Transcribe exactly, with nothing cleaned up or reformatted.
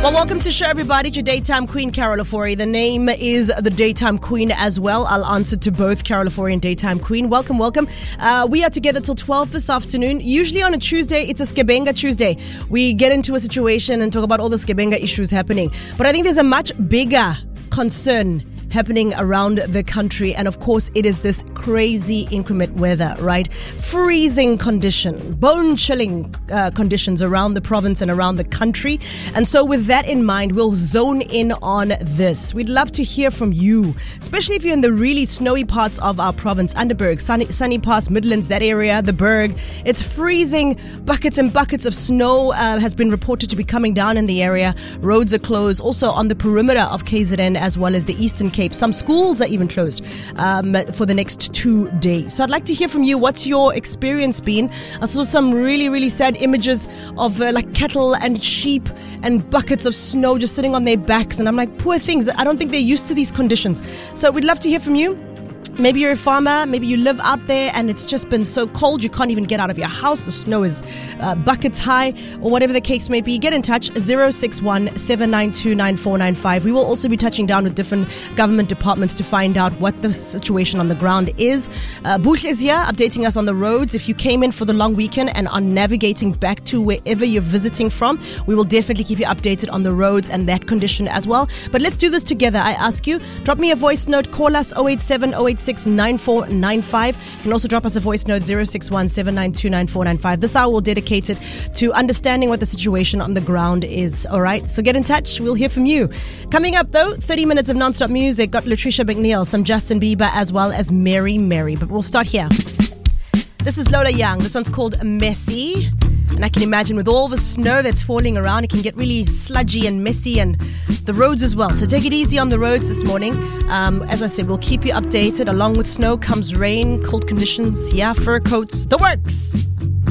Well, welcome to the show, everybody. It's your daytime queen, Carol Ofori. The name is the daytime queen as well. I'll answer to both Carol Ofori and daytime queen. Welcome, welcome. Uh, we are together till twelve this afternoon. Usually on a Tuesday, it's a Skebenga Tuesday. We get into a situation and talk about all the Skebenga issues happening. But I think there's a much bigger concern happening around the country, and of course it is this crazy inclement weather, right? Freezing condition, bone-chilling uh, conditions around the province and around the country. And so with that in mind, we'll zone in on this. We'd love to hear from you, especially if you're in the really snowy parts of our province, Underberg, Sunny, Sunny Pass, Midlands, that area, the Berg. It's freezing. Buckets and buckets of snow uh, has been reported to be coming down in the area. Roads are closed, also on the perimeter of K Z N as well as the Eastern Cape. Some schools are even closed um, for the next two days. So I'd like to hear from you. What's your experience been? I saw some really, really sad images of uh, like cattle and sheep and buckets of snow just sitting on their backs. And I'm like, poor things. I don't think they're used to these conditions. So we'd love to hear from you. Maybe you're a farmer, maybe you live out there and it's just been so cold you can't even get out of your house. The snow is uh, buckets high, or whatever the case may be. Get in touch, zero six one, seven nine two, nine four nine five. We will also be touching down with different government departments to find out what the situation on the ground is. Uh, Buch is here, updating us on the roads. If you came in for the long weekend and are navigating back to wherever you're visiting from, we will definitely keep you updated on the roads and that condition as well. But let's do this together. I ask you, drop me a voice note, call us zero eight seven, zero eight six, nine four nine five. You can also drop us a voice note, zero six one, seven nine two, nine four nine five. This hour will dedicate it to understanding what the situation on the ground is. All right, so get in touch. We'll hear from you. Coming up though, thirty minutes of non-stop music. Got Latricia McNeil, some Justin Bieber, as well as Mary Mary. But we'll start here. This is Lola Young. This one's called Messy. And I can imagine with all the snow that's falling around, it can get really sludgy and messy, and the roads as well. So take it easy on the roads this morning. Um, as I said, we'll keep you updated. Along with snow comes rain, cold conditions, yeah, fur coats, the works.